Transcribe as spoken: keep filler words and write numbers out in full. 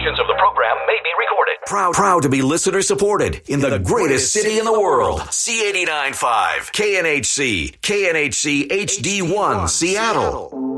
Portions of the program may be recorded. Proud, proud to be listener supported in the, the greatest city in the world. C eighty-nine point five, K N H C, K N H C H D one, Seattle.